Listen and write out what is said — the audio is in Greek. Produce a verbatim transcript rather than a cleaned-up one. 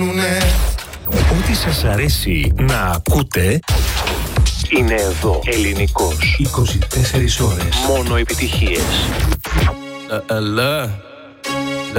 Ό,τι σας αρέσει να ακούτε είναι εδώ. Ελληνικός. είκοσι τέσσερις ώρες. Μόνο επιτυχίες. Ελά.